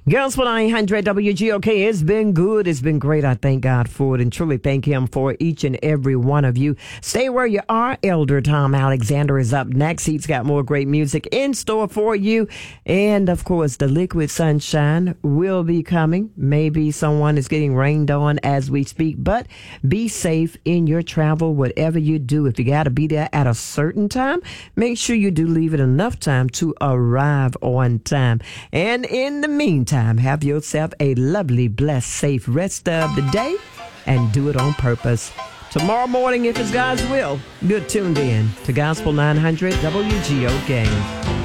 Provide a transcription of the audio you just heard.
Gospel 900 WGOK. It's been good. It's been great. I thank God for it and truly thank Him for each and every one of you. Stay where you are. Elder Tom Alexander is up next. He's got more great music in store for you. And of course, the Liquid Sunshine will be coming. Maybe someone is getting rained on as we speak, but be safe in your travel, whatever you do. If you got to be there at a certain time, make sure you do leave it enough time to arrive on time. And in the meantime, have yourself a lovely, blessed, safe rest of the day and do it on purpose. Tomorrow morning, if it's God's will, you're tuned in to Gospel 900 WGOK.